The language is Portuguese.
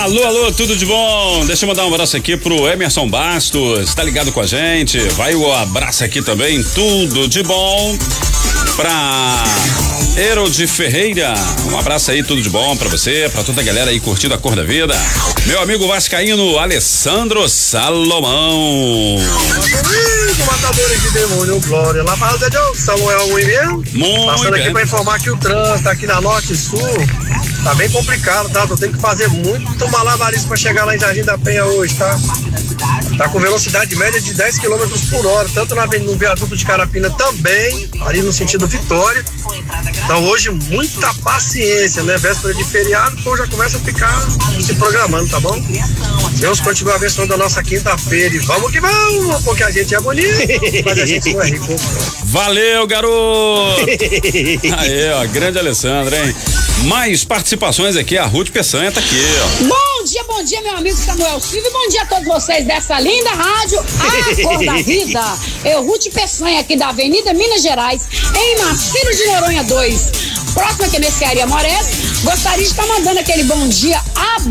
Alô, alô, tudo de bom? Deixa eu mandar um abraço aqui pro Emerson Bastos, tá ligado com a gente? Vai o abraço aqui também, tudo de bom pra Herode Ferreira. Um abraço aí, tudo de bom pra você, pra toda a galera aí curtindo a cor da vida. Meu amigo vascaíno Alessandro Salomão. Matadores de demônio, glória. Lá para o Samuel muito mesmo. Passando aqui pra informar que o trânsito aqui na Norte e Sul tá bem complicado, tá? Eu tenho que fazer muito malabarismo pra chegar lá em Jardim da Penha hoje, tá? Tá com velocidade média de 10 km por hora, tanto no viaduto de Carapina também, ali no sentido Vitória. Então hoje muita paciência, né? Véspera de feriado, então já começa a ficar se programando, tá bom? Deus continua abençoando a nossa quinta-feira e vamos que vamos, porque a gente é bonito, mas a gente não é rico. Valeu, garoto! Aí, ó, grande Alessandro, hein? Mais participações aqui, a Ruth Peçanha tá aqui, ó. Bom dia, meu amigo Samuel Silva, e bom dia a todos vocês dessa linda rádio, A Cor da Vida. Eu, Ruth Peçanha, aqui da Avenida Minas Gerais, em Marcílio de Noronha 2, próximo aqui à Mercearia Moresco. Gostaria de estar mandando aquele bom dia